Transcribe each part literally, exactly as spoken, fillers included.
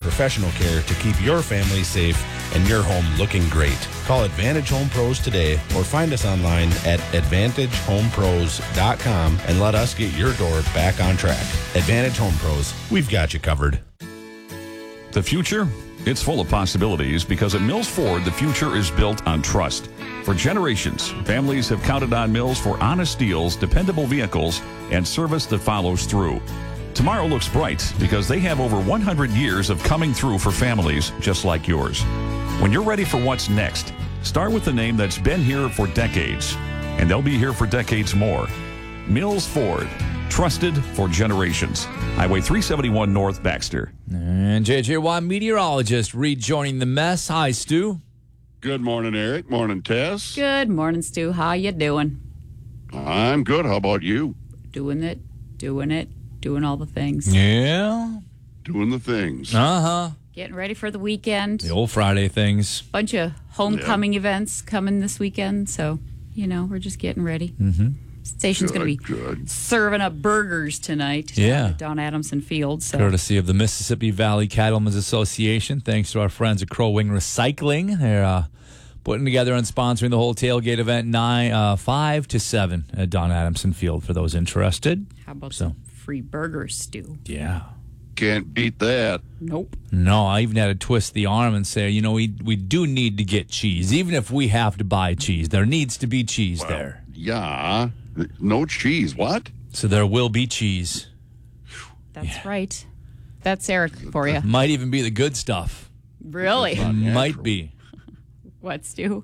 professional care to keep your family safe and your home looking great. Call Advantage Home Pros today or find us online at advantage home pros dot com and let us get your door back on track. Advantage Home Pros, we've got you covered. The future? It's full of possibilities because at Mills Ford, the future is built on trust. For generations, families have counted on Mills for honest deals, dependable vehicles, and service that follows through. Tomorrow looks bright because they have over one hundred years of coming through for families just like yours. When you're ready for what's next, start with the name that's been here for decades, and they'll be here for decades more. Mills Ford, trusted for generations. Highway three seventy-one North, Baxter. And J J Y meteorologist rejoining the mess. Hi, Stu. Good morning, Eric. Morning, Tess. Good morning, Stu. How you doing? I'm good. How about you? Doing it, doing it, doing all the things. Yeah. Doing the things. Uh-huh. Getting ready for the weekend. The old Friday things. Bunch of homecoming yeah. events coming this weekend, so, you know, we're just getting ready. Mm-hmm. Station's going to be good. serving up burgers tonight. Yeah. At Don Adamson Field. So. Courtesy of the Mississippi Valley Cattlemen's Association. Thanks to our friends at Crow Wing Recycling. They're uh, putting together and sponsoring the whole tailgate event nine, uh, five to seven at Don Adamson Field for those interested. How about so. some free burgers, Stu? Yeah. Can't beat that. Nope. No, I even had to twist the arm and say, you know, we we do need to get cheese. Even if we have to buy cheese, there needs to be cheese well, there. Yeah. No cheese. What? So there will be cheese. That's yeah. right. That's Eric for you. Might even be the good stuff. Really? Might be. What, Stu?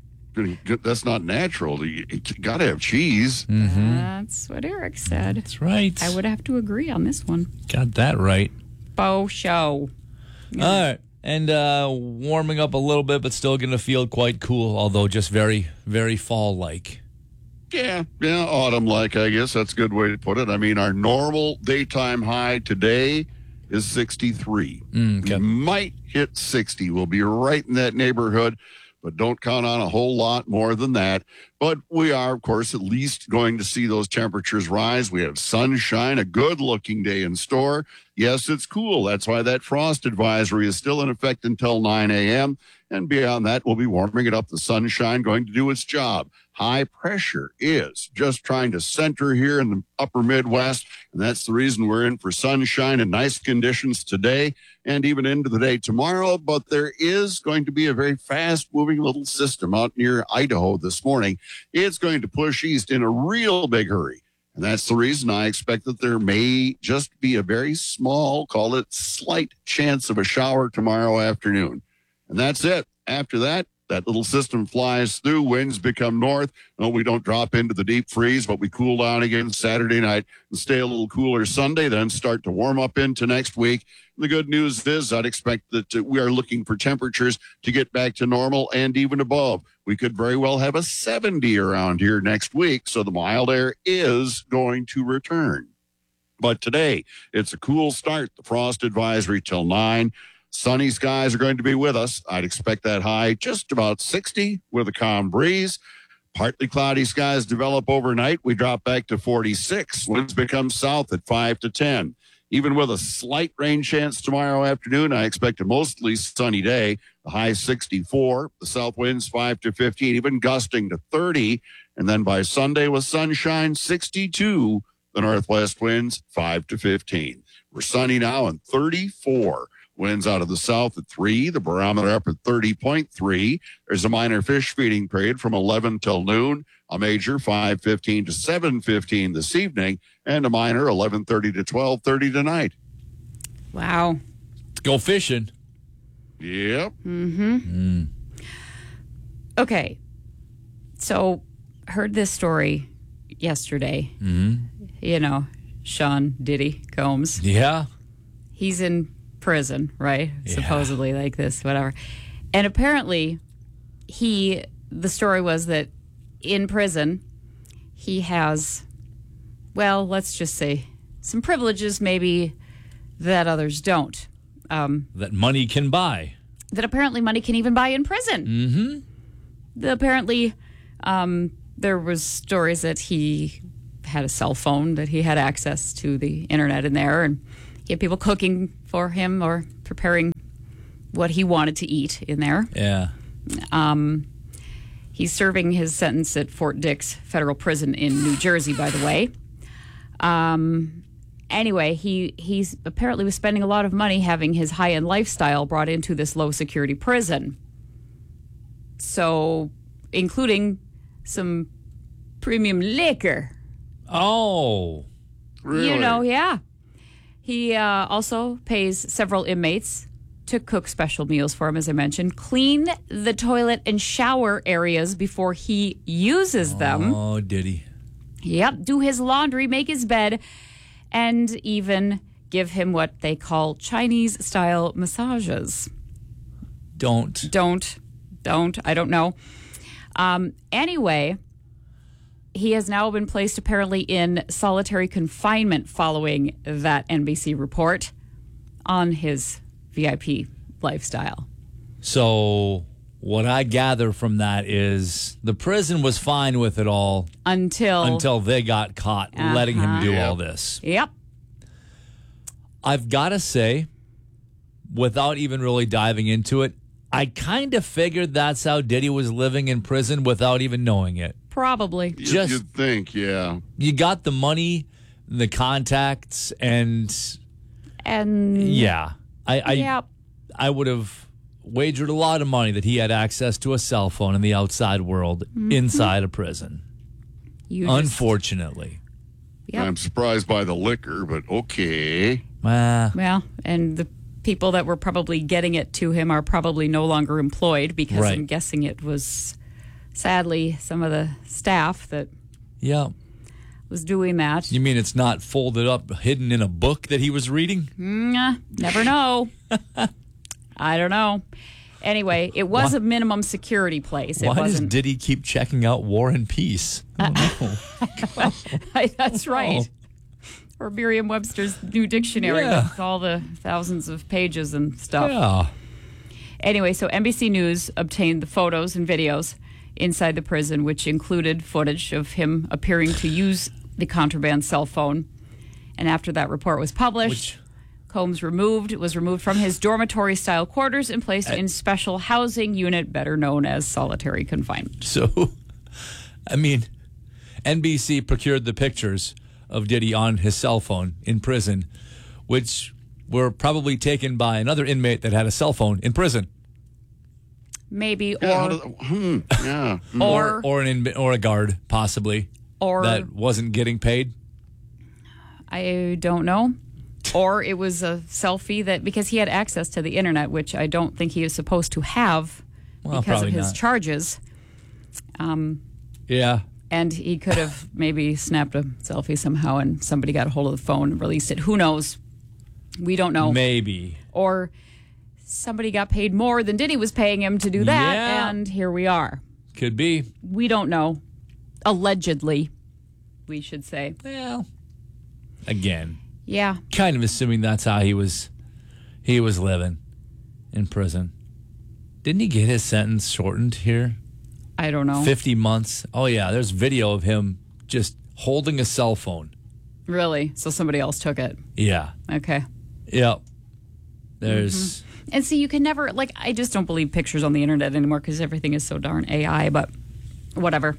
That's not natural. You, you got to have cheese. Mm-hmm. That's what Eric said. That's right. I would have to agree on this one. Got that right. Bo show. Yeah. All right. And uh, warming up a little bit, but still going to feel quite cool, although just very, very fall-like. Yeah, yeah, autumn-like, I guess. That's a good way to put it. I mean, our normal daytime high today is sixty-three. Mm, okay. We might hit sixty. We'll be right in that neighborhood, but don't count on a whole lot more than that. But we are, of course, at least going to see those temperatures rise. We have sunshine, a good-looking day in store. Yes, it's cool. That's why that frost advisory is still in effect until nine a.m., and beyond that, we'll be warming it up. The sunshine going to do its job. High pressure is just trying to center here in the upper Midwest, and that's the reason we're in for sunshine and nice conditions today and even into the day tomorrow. But there is going to be a very fast-moving little system out near Idaho this morning. It's going to push east in a real big hurry, and that's the reason I expect that there may just be a very small, call it slight chance of a shower tomorrow afternoon. And that's it. After that, that little system flies through, winds become north. No, we don't drop into the deep freeze, but we cool down again Saturday night and stay a little cooler Sunday, then start to warm up into next week. The good news is I'd expect that uh, we are looking for temperatures to get back to normal and even above. We could very well have a seventy around here next week, so the mild air is going to return. But today, it's a cool start. The frost advisory till nine. Sunny skies are going to be with us. I'd expect that high just about sixty with a calm breeze. Partly cloudy skies develop overnight. We drop back to forty-six. Winds become south at five to ten. Even with a slight rain chance tomorrow afternoon, I expect a mostly sunny day. The high sixty-four. The south winds five to fifteen, even gusting to thirty. And then by Sunday with sunshine, sixty-two. The northwest winds five to fifteen. We're sunny now and thirty-four. Winds out of the south at three, the barometer up at thirty point three. There's a minor fish feeding period from eleven till noon, a major five fifteen to seven fifteen this evening, and a minor eleven thirty to twelve thirty tonight. Wow. Go fishing. Yep. Mm-hmm. Mm. Okay. So, heard this story yesterday. Mm-hmm. You know, Sean Diddy Combs. Yeah. He's in prison, right? Yeah. Supposedly like this, whatever. And apparently he, the story was that in prison, he has, well, let's just say some privileges maybe that others don't. Um, that money can buy. That apparently money can even buy in prison. Mm-hmm. The, apparently um, there was stories that he had a cell phone, that he had access to the internet in there, and he had people cooking for him or preparing what he wanted to eat in there. Yeah. Um, he's serving his sentence at Fort Dix Federal Prison in New Jersey, by the way. Um, anyway, he he's apparently was spending a lot of money having his high-end lifestyle brought into this low-security prison. So, including some premium liquor. Oh. Really? You know, yeah. He uh, also pays several inmates to cook special meals for him, as I mentioned, clean the toilet and shower areas before he uses them. Oh, did he? Yep, do his laundry, make his bed, and even give him what they call Chinese-style massages. Don't. Don't, don't, I don't know. Um, anyway, he has now been placed apparently in solitary confinement following that N B C report on his V I P lifestyle. So what I gather from that is the prison was fine with it all Until. until they got caught Uh-huh. letting him do Yep. all this. Yep. I've got to say, without even really diving into it, I kind of figured that's how Diddy was living in prison without even knowing it. Probably. You- Just- You'd think, yeah. You got the money, the contacts, and And. yeah, I I, Yep. I would have wagered a lot of money that he had access to a cell phone in the outside world inside a prison. You just- Unfortunately. Yep. I'm surprised by the liquor, but okay. Ah, Well, and the people that were probably getting it to him are probably no longer employed because Right. I'm guessing it was sadly some of the staff that yeah. was doing that. You mean it's not folded up, hidden in a book that he was reading? Nah, never know. I don't know. Anyway, it was Why- a minimum security place. It Why does wasn't. Diddy keep checking out War and Peace? I don't know. That's right. Or Merriam-Webster's new dictionary Yeah. with all the thousands of pages and stuff. Yeah. Anyway, so N B C News obtained the photos and videos inside the prison, which included footage of him appearing to use the contraband cell phone. And after that report was published, Which- Combs removed was removed from his dormitory-style quarters and placed in special housing unit, better known as solitary confinement. So, I mean, N B C procured the pictures of Diddy on his cell phone in prison, which were probably taken by another inmate that had a cell phone in prison, Maybe, Yeah, how or does- hmm, yeah. or or an inma- or a guard possibly or that wasn't getting paid. I don't know. Or it was a selfie that, because he had access to the internet, which I don't think he is supposed to have Well, because of probably his not. charges. Um, Yeah. and he could have maybe snapped a selfie somehow and somebody got a hold of the phone and released it. Who knows? We don't know. Maybe. Or somebody got paid more than Diddy was paying him to do that, Yeah. and here we are. Could be. We don't know. Allegedly, we should say. Well, again, Yeah. kind of assuming that's how he was he was living in prison. Didn't he get his sentence shortened here? I don't know. fifty months. Oh yeah, there's video of him just holding a cell phone. Really? So somebody else took it. Yeah. Okay. Yep. There's And see, you can never, like, I just don't believe pictures on the internet anymore because everything is so darn A I, but whatever.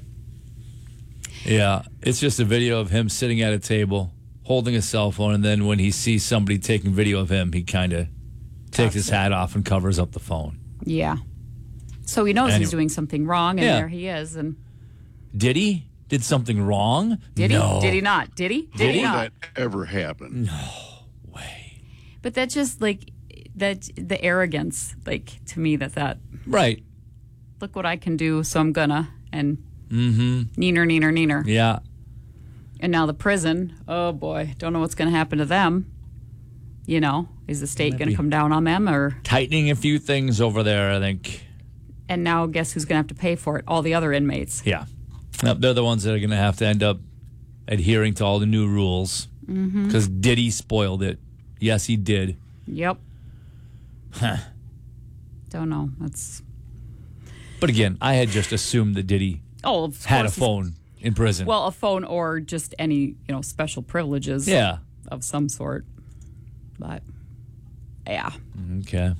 yeah, it's just a video of him sitting at a table holding a cell phone, and then when he sees somebody taking video of him, he kind of takes his hat off and covers up the phone. Yeah. So he knows Anyway. he's doing something wrong, and Yeah. there he is. And Did he? Did something wrong? did he? No. Did he not? Did he? Did, How he would not? that ever happen? Way. But that's just like that the arrogance, like to me, that that Right. look what I can do, so I'm gonna and Mm-hmm. neener, neener, neener. Yeah. And now the prison. Oh boy, don't know what's going to happen to them. You know, is the state going be- to come down on them, or Tightening a few things over there, I think. and now guess who's going to have to pay for it? All the other inmates. Yeah. Yep, they're the ones that are going to have to end up adhering to all the new rules because Diddy spoiled it. Yes, he did. Yep. Huh. Don't know. That's But again, I had just assumed that Diddy oh, of had a course he's- phone in prison. Well, a phone or just any you know special privileges. yeah. Of some sort. But yeah, Okay. you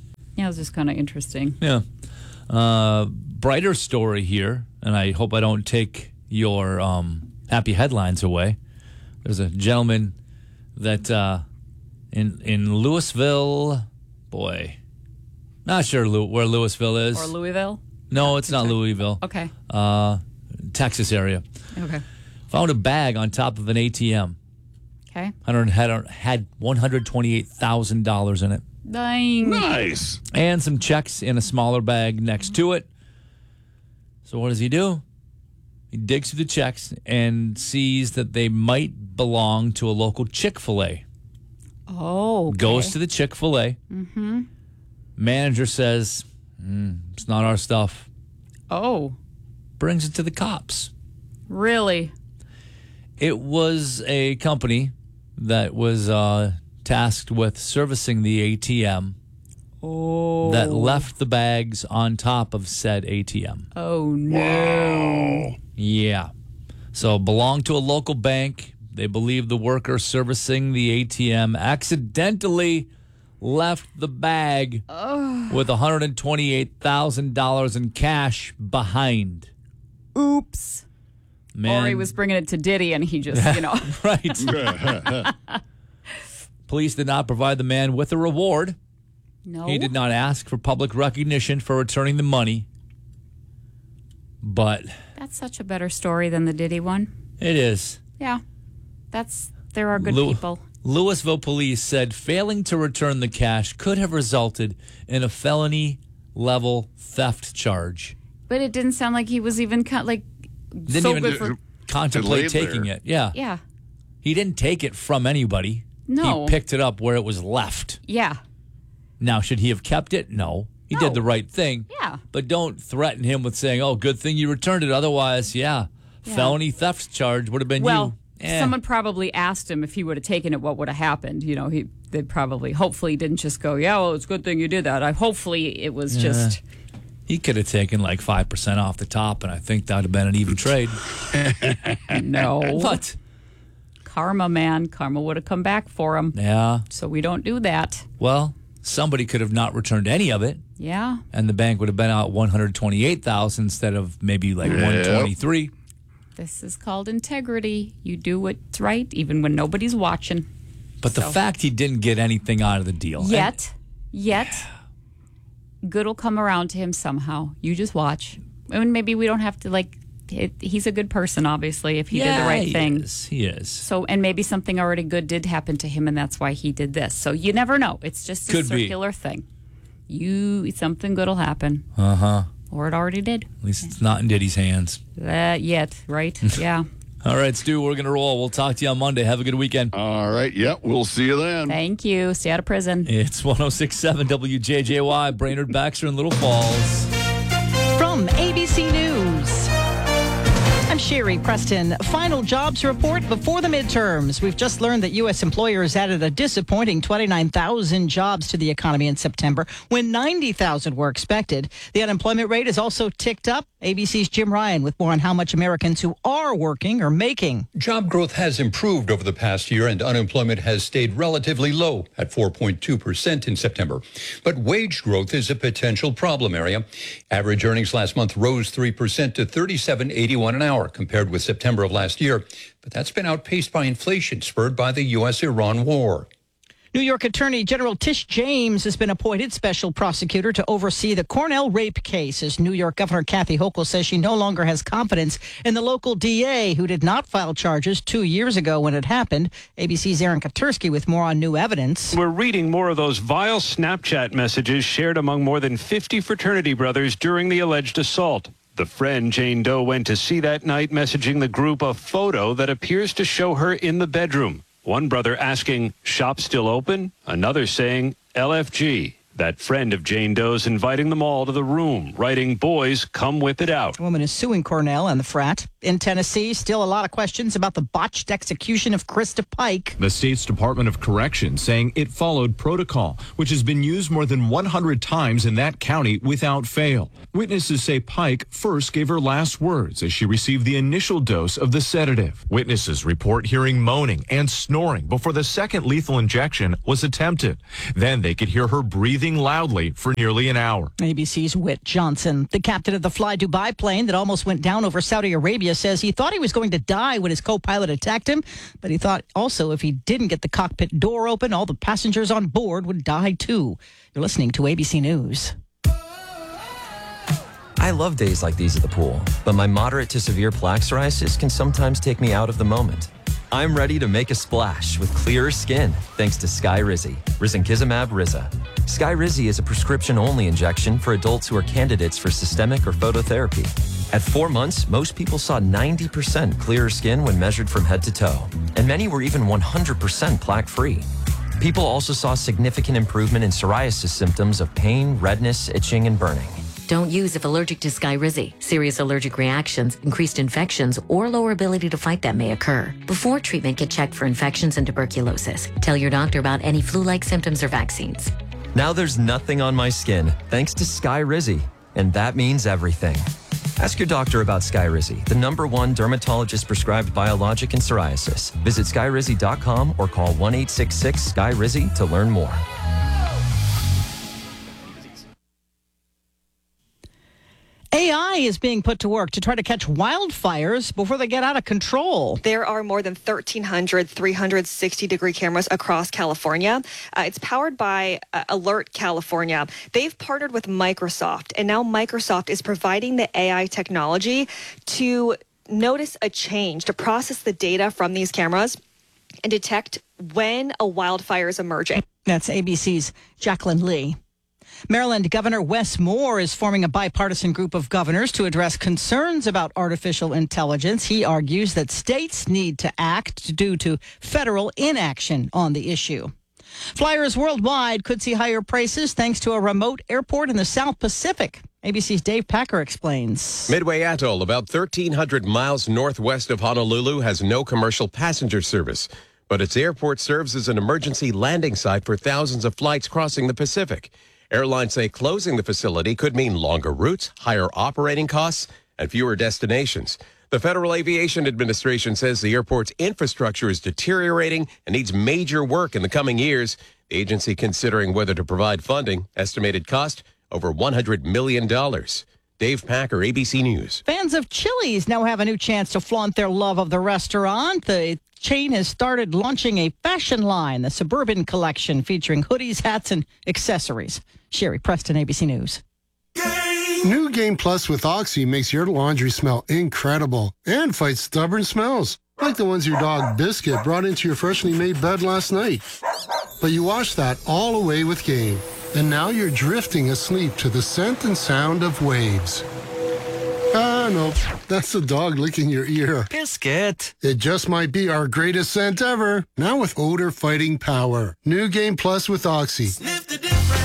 Yeah, it was just kind of interesting. Yeah. Uh, brighter story here, and I hope I don't take your um, happy headlines away. There's a gentleman that uh, in in Louisville, boy, not sure Lou- where Louisville is. Or Louisville? No, it's not Louisville. Okay. Uh, Texas area. Okay. Found a bag on top of an A T M. Okay. Had had one hundred twenty-eight thousand dollars in it. Dang. Nice. And some checks in a smaller bag next to it. So what does he do? He digs through the checks and sees that they might belong to a local Chick-fil-A. Oh, okay. Goes to the Chick-fil-A. Mm-hmm. Manager says, mm, it's not our stuff. Oh, Brings it to the cops. really? It was a company that was uh, tasked with servicing the A T M Oh. that left the bags on top of said A T M. Oh, no. Yeah. So belonged to a local bank. They believe the worker servicing the A T M accidentally left the bag with one hundred twenty-eight thousand dollars in cash behind. Oops. Man, Or he was bringing it to Diddy and he just, you know. right. Police did not provide the man with a reward. No. He did not ask for public recognition for returning the money. But That's such a better story than the Diddy one. it is. Yeah. That's, there are good Lou- people. Louisville police said failing to return the cash could have resulted in a felony level theft charge. But it didn't sound like he was even kind like Didn't so even good for. contemplate It laid taking there. it. Yeah. Yeah. He didn't take it from anybody. No. He picked it up where it was left. Yeah. Now, should he have kept it? No. He No. did the right thing. Yeah. But don't threaten him with saying, oh, good thing you returned it. Otherwise, yeah, Yeah. felony theft charge would have been Well, you. Eh. someone probably asked him if he would have taken it, what would have happened. You know, he they probably, hopefully, didn't just go, yeah, well, it's a good thing you did that. I hopefully it was just. He could have taken like five percent off the top, and I think that would have been an even trade. No. But, Karma, man. Karma would have come back for him. yeah, So we don't do that. well, somebody could have not returned any of it, Yeah. and the bank would have been out one hundred twenty-eight thousand dollars instead of maybe like one hundred twenty-three. This is called integrity. You do what's right, even when nobody's watching. But the So- fact he didn't get anything out of the deal. Yet, yet, good will come around to him somehow. You just watch. And maybe we don't have to, like, it, he's a good person, obviously, if he yeah, did the right he thing. Is. He is. So, and maybe something already good did happen to him, and that's why he did this. So you never know. It's just a Could be. circular thing. You, something good will happen. Uh huh. Or it already did. At least it's not in Diddy's hands. That yet, right? Yeah. All right, Stu, we're going to roll. We'll talk to you on Monday. Have a good weekend. All right. Yeah, we'll see you then. Thank you. Stay out of prison. It's one oh six point seven W J J Y, Brainerd Baxter in Little Falls. From A B C News, I'm Sherry Preston. Final jobs report before the midterms. We've just learned that U S employers added a disappointing twenty-nine thousand jobs to the economy in September when ninety thousand were expected. The unemployment rate has also ticked up. A B C's Jim Ryan with more on how much Americans who are working are making. Job growth has improved over the past year, and unemployment has stayed relatively low at four point two percent in September. But wage growth is a potential problem area. Average earnings last month rose three percent to thirty-seven eighty-one an hour compared with September of last year. But that's been outpaced by inflation spurred by the U S Iran war. New York Attorney General Tish James has been appointed special prosecutor to oversee the Cornell rape case, as New York Governor Kathy Hochul says she no longer has confidence in the local D A, who did not file charges two years ago when it happened. A B C's Aaron Katursky with more on new evidence. We're reading more of those vile Snapchat messages shared among more than fifty fraternity brothers during the alleged assault. The friend Jane Doe went to see that night, messaging the group a photo that appears to show her in the bedroom. One brother asking, "Shop still open?" Another saying, L F G. That friend of Jane Doe's inviting them all to the room, writing, "Boys, come whip it out." A woman is suing Cornell and the frat. In Tennessee, still a lot of questions about the botched execution of Krista Pike. The state's Department of Corrections saying it followed protocol, which has been used more than one hundred times in that county without fail. Witnesses say Pike first gave her last words as she received the initial dose of the sedative. Witnesses report hearing moaning and snoring before the second lethal injection was attempted. Then they could hear her breathing breathing loudly for nearly an hour. A B C's Whit Johnson, the captain of the Fly Dubai plane that almost went down over Saudi Arabia, says he thought he was going to die when his co-pilot attacked him, but he thought also if he didn't get the cockpit door open, all the passengers on board would die too. You're listening to A B C News. I love days like these at the pool, but my moderate to severe plaque psoriasis can sometimes take me out of the moment. I'm ready to make a splash with clearer skin thanks to Skyrizi, Risankizumab Riza. Skyrizi is a prescription-only injection for adults who are candidates for systemic or phototherapy. At four months, most people saw ninety percent clearer skin when measured from head to toe, and many were even one hundred percent plaque-free. People also saw significant improvement in psoriasis symptoms of pain, redness, itching, and burning. Don't use if allergic to Skyrizi. Serious allergic reactions, increased infections, or lower ability to fight them may occur. Before treatment, get checked for infections and tuberculosis. Tell your doctor about any flu-like symptoms or vaccines. Now there's nothing on my skin thanks to Skyrizi, and that means everything. Ask your doctor about Skyrizi, the number one dermatologist-prescribed biologic in psoriasis. Visit skyrizi dot com or call one eight six six Sky Rizi to learn more. A I is being put to work to try to catch wildfires before they get out of control. There are more than thirteen hundred three hundred sixty degree cameras across California. Uh, it's powered by uh, Alert California. They've partnered with Microsoft, and now Microsoft is providing the A I technology to notice a change, to process the data from these cameras and detect when a wildfire is emerging. That's A B C's Jacqueline Lee. Maryland Governor Wes Moore is forming a bipartisan group of governors to address concerns about artificial intelligence. He argues that states need to act due to federal inaction on the issue. Flyers worldwide could see higher prices thanks to a remote airport in the South Pacific. A B C's Dave Packer explains. Midway Atoll, about thirteen hundred miles northwest of Honolulu, has no commercial passenger service, but its airport serves as an emergency landing site for thousands of flights crossing the Pacific. Airlines say closing the facility could mean longer routes, higher operating costs, and fewer destinations. The Federal Aviation Administration says the airport's infrastructure is deteriorating and needs major work in the coming years. The agency considering whether to provide funding. Estimated cost over one hundred million dollars. Dave Packer, A B C News. Fans of Chili's now have a new chance to flaunt their love of the restaurant. The chain has started launching a fashion line, the Suburban Collection, featuring hoodies, hats, and accessories. Sherry Preston, A B C News. New Game Plus with Oxy makes your laundry smell incredible and fights stubborn smells, like the ones your dog Biscuit brought into your freshly made bed last night. But you washed that all away with Game, and now you're drifting asleep to the scent and sound of waves. Ah, no, that's the dog licking your ear. Biscuit. It just might be our greatest scent ever, now with odor fighting power. New Game Plus with Oxy. Sniff the difference.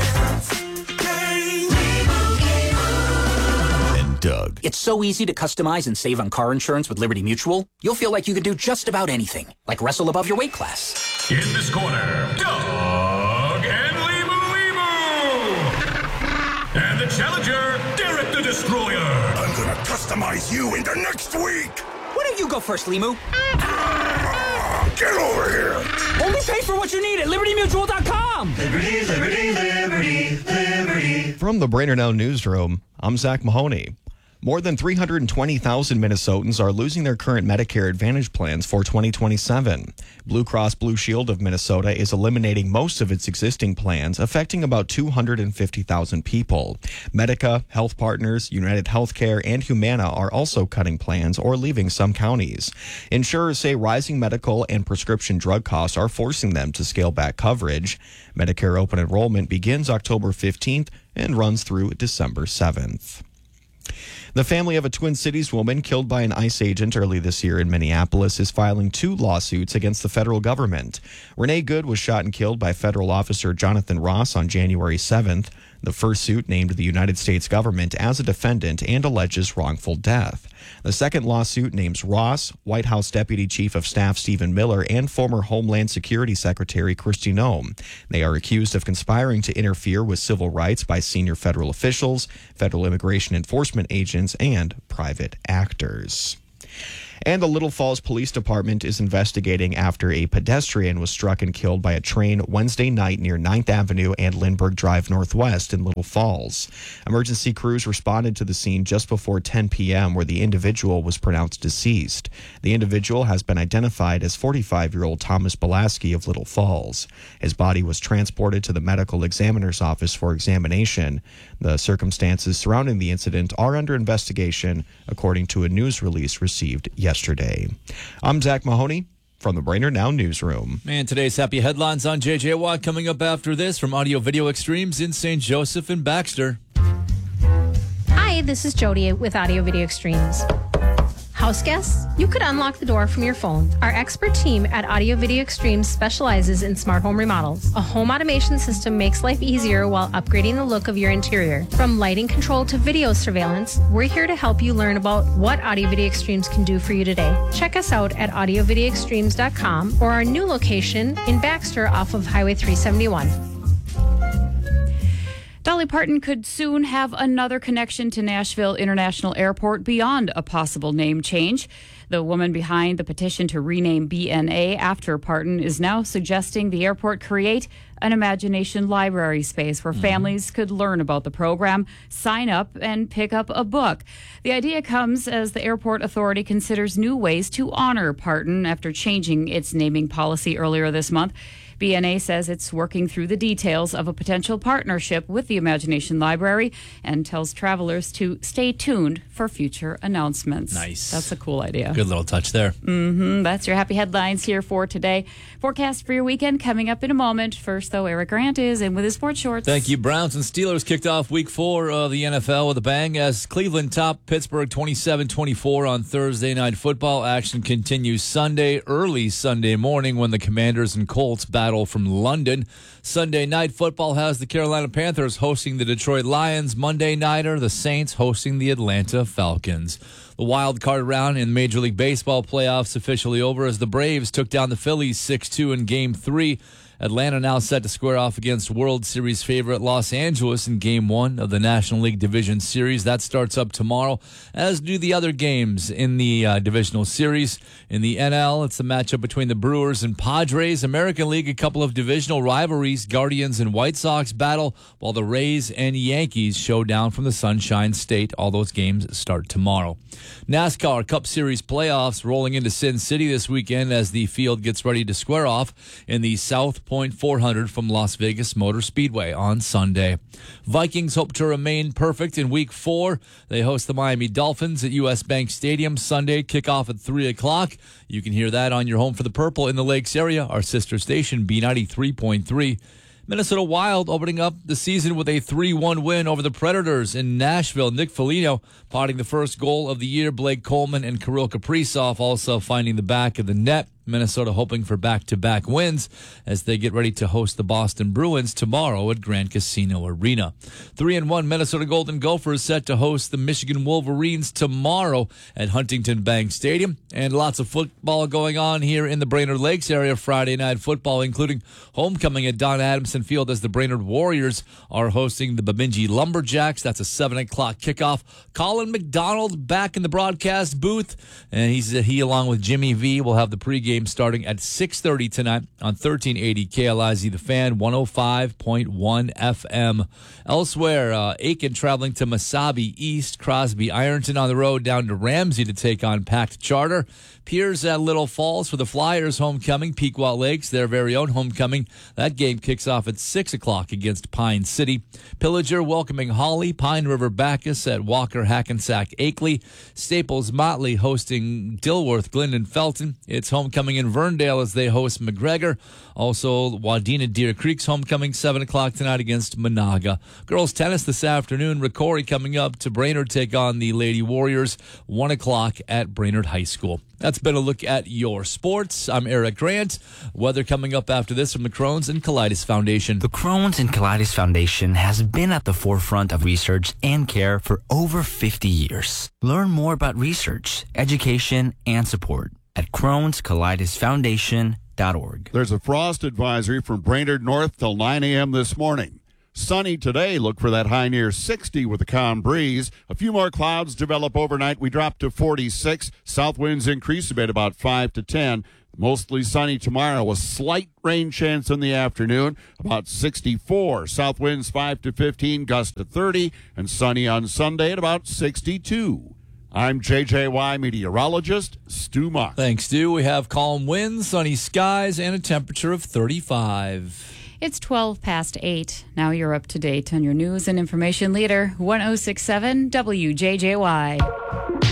And Doug. It's so easy to customize and save on car insurance with Liberty Mutual. You'll feel like you can do just about anything, like wrestle above your weight class. In this corner, Doug and Limu Limu. And the challenger, Derek the Destroyer. I'm gonna customize you into next week. Why don't you go first, Limu? Get over here. Only pay for what you need at Liberty Mutual dot com. Liberty, Liberty, Liberty, Liberty. From the Brainerd Now Newsroom, I'm Zach Mahoney. More than three hundred twenty thousand Minnesotans are losing their current Medicare Advantage plans for twenty twenty-seven. Blue Cross Blue Shield of Minnesota is eliminating most of its existing plans, affecting about two hundred fifty thousand people. Medica, Health Partners, United Healthcare, and Humana are also cutting plans or leaving some counties. Insurers say rising medical and prescription drug costs are forcing them to scale back coverage. Medicare open enrollment begins October fifteenth and runs through December seventh. The family of a Twin Cities woman killed by an ICE agent early this year in Minneapolis is filing two lawsuits against the federal government. Renee Good was shot and killed by federal officer Jonathan Ross on January seventh. The first suit named the United States government as a defendant and alleges wrongful death. The second lawsuit names Ross, White House Deputy Chief of Staff Stephen Miller, and former Homeland Security Secretary Kristi Noem. They are accused of conspiring to interfere with civil rights by senior federal officials, federal immigration enforcement agents, and private actors. And the Little Falls Police Department is investigating after a pedestrian was struck and killed by a train Wednesday night near ninth Avenue and Lindbergh Drive Northwest in Little Falls. Emergency crews responded to the scene just before ten p.m. where the individual was pronounced deceased. The individual has been identified as forty-five-year-old Thomas Belaski of Little Falls. His body was transported to the medical examiner's office for examination. The circumstances surrounding the incident are under investigation, according to a news release received yesterday. I'm Zach Mahoney from the Brainerd Now Newsroom. And today's happy headlines on J J Watt coming up after this from Audio Video Extremes in Saint Joseph and Baxter. Hi, this is Jody with Audio Video Extremes. House guests, you could unlock the door from your phone. Our expert team at Audio Video Extremes specializes in smart home remodels. A home automation system makes life easier while upgrading the look of your interior. From lighting control to video surveillance, we're here to help you learn about what Audio Video Extremes can do for you today. Check us out at audio video extremes dot com or our new location in Baxter off of Highway three seventy-one. Dolly Parton could soon have another connection to Nashville International Airport beyond a possible name change. The woman behind the petition to rename B N A after Parton is now suggesting the airport create an imagination library space where mm-hmm. families could learn about the program, sign up, and pick up a book. The idea comes as the airport authority considers new ways to honor Parton after changing its naming policy earlier this month. B N A says it's working through the details of a potential partnership with the Imagination Library and tells travelers to stay tuned for future announcements. Nice. That's a cool idea. Good little touch there. Mm-hmm. That's your happy headlines here for today. Forecast for your weekend coming up in a moment. First, though, Eric Grant is in with his sports shorts. Thank you. Browns and Steelers kicked off week four of the N F L with a bang as Cleveland topped Pittsburgh twenty-seven twenty-four on Thursday Night Football. Action continues Sunday, early Sunday morning when the Commanders and Colts battle from London. Sunday Night Football has the Carolina Panthers hosting the Detroit Lions. Monday nighter, the Saints hosting the Atlanta Falcons. The wild card round in Major League Baseball playoffs officially over as the Braves took down the Phillies six two in Game three. Atlanta now set to square off against World Series favorite Los Angeles in Game one of the National League Division Series. That starts up tomorrow, as do the other games in the uh, Divisional Series. In the N L, it's a matchup between the Brewers and Padres. American League, a couple of divisional rivalries. Guardians and White Sox battle, while the Rays and Yankees show down from the Sunshine State. All those games start tomorrow. NASCAR Cup Series playoffs rolling into Sin City this weekend as the field gets ready to square off in the South Point four hundred from Las Vegas Motor Speedway on Sunday. Vikings hope to remain perfect in week four. They host the Miami Dolphins at U S Bank Stadium Sunday, kickoff at three o'clock. You can hear that on your home for the Purple in the Lakes area, our sister station B ninety-three point three. Minnesota Wild opening up the season with a three one win over the Predators in Nashville. Nick Foligno potting the first goal of the year. Blake Coleman and Kirill Kaprizov also finding the back of the net. Minnesota hoping for back-to-back wins as they get ready to host the Boston Bruins tomorrow at Grand Casino Arena. Three and one Minnesota Golden Gophers set to host the Michigan Wolverines tomorrow at Huntington Bank Stadium. And lots of football going on here in the Brainerd Lakes area. Friday night football, including homecoming at Don Adamson Field as the Brainerd Warriors are hosting the Bemidji Lumberjacks. That's a seven o'clock kickoff. Colin McDonald back in the broadcast booth, and he's he along with Jimmy V will have the pregame starting at six thirty tonight on thirteen eighty K L I Z The Fan, one oh five point one F M. Elsewhere, uh, Aiken traveling to Mesabi East, Crosby Ironton on the road down to Ramsey to take on Pact Charter. Piers at Little Falls for the Flyers homecoming. Pequot Lakes, their very own homecoming. That game kicks off at six o'clock against Pine City. Pillager welcoming Holly. Pine River Bacchus at Walker Hackensack Akeley. Staples Motley hosting Dilworth Glendon Felton. It's homecoming in Verndale as they host McGregor. Also, Wadena Deer Creek's homecoming, seven o'clock tonight against Monaga. Girls tennis this afternoon. Ricori coming up to Brainerd, take on the Lady Warriors, one o'clock at Brainerd High School. That's been a look at your sports. I'm Eric Grant. Weather coming up after this from the Crohn's and Colitis Foundation. The Crohn's and Colitis Foundation has been at the forefront of research and care for over fifty years. Learn more about research, education, and support at crohns colitis foundation dot org. There's a frost advisory from Brainerd North till nine a.m. this morning. Sunny today. Look for that high near sixty with a calm breeze. A few more clouds develop overnight. We drop to forty-six. South winds increase a bit, about five to ten. Mostly sunny tomorrow. A slight rain chance in the afternoon, about sixty-four. South winds five to fifteen, gust to thirty, and sunny on Sunday at about sixty-two. I'm J J Y meteorologist Stu Mock. Thanks, Stu. We have calm winds, sunny skies, and a temperature of thirty-five. It's twelve past eight. Now you're up to date on your news and information leader, one oh six point seven W J J Y.